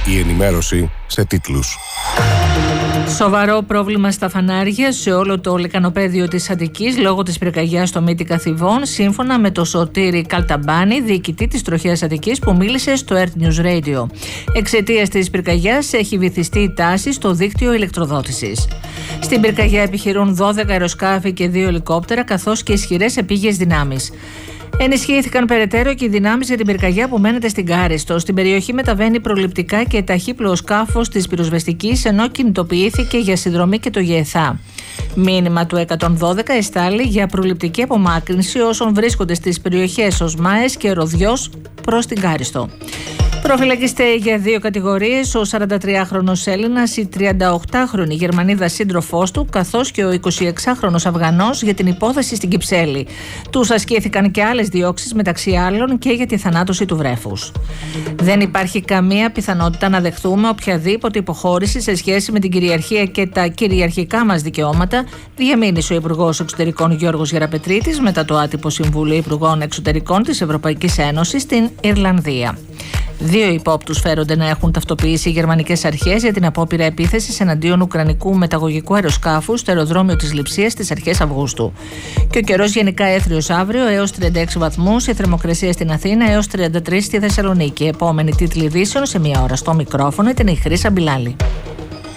Η ενημέρωση σε τίτλους. Σοβαρό πρόβλημα στα φανάρια σε όλο το λεκανοπέδιο της Αττικής λόγω της πυρκαγιάς στο Μύτικα Θηβών, σύμφωνα με τον Σωτήρη Καλταμπάνη, διοικητή της Τροχέας Αττικής, που μίλησε στο Earth News Radio. Εξαιτίας της πυρκαγιάς έχει βυθιστεί η τάση στο δίκτυο ηλεκτροδότησης. Στην πυρκαγιά επιχειρούν 12 αεροσκάφη και 2 ελικόπτερα, καθώς και ισχυρές επίγειες δυνάμεις. Ενισχύθηκαν περαιτέρω και οι δυνάμεις για την πυρκαγιά που μένεται στην Κάριστο. Στην περιοχή μεταβαίνει προληπτικά και ταχύπλοο σκάφος της πυροσβεστικής, ενώ κινητοποιήθηκε για συνδρομή και το ΓΕΘΑ. Μήνυμα του 112 εστάλει για προληπτική απομάκρυνση όσων βρίσκονται στις περιοχές Οσμάες και Ροδιός προς την Κάριστο. Προφυλακιστέ για 2 κατηγορίες ο 43χρονος Έλληνας, η 38χρονη Γερμανίδα σύντροφός του, καθώς και ο 26χρονος Αφγανός για την υπόθεση στην Κυψέλη. Τους ασκήθηκαν και άλλες διώξεις, μεταξύ άλλων και για τη θανάτωση του βρέφους. Δεν υπάρχει καμία πιθανότητα να δεχθούμε οποιαδήποτε υποχώρηση σε σχέση με την κυριαρχία και τα κυριαρχικά μας δικαιώματα, διαμήνυσε ο Υπουργός Εξωτερικών Γιώργος Γεραπετρίτης μετά το άτυπο Συμβούλιο Υπουργών Εξωτερικών της Ευρωπαϊκής Ένωσης στην Ιρλανδία. 2 υπόπτους φέρονται να έχουν ταυτοποιήσει οι γερμανικές αρχές για την απόπειρα επίθεσης εναντίον ουκρανικού μεταγωγικού αεροσκάφου στο αεροδρόμιο της Λειψίας στις αρχές Αυγούστου. Και ο καιρός γενικά έθριος αύριο έως 36 βαθμούς, η θερμοκρασία στην Αθήνα έως 33 στη Θεσσαλονίκη. Επόμενη τίτλη ειδήσεων σε 1 ώρα. Στο μικρόφωνο ήταν η Χρύσα Μπιλάλη.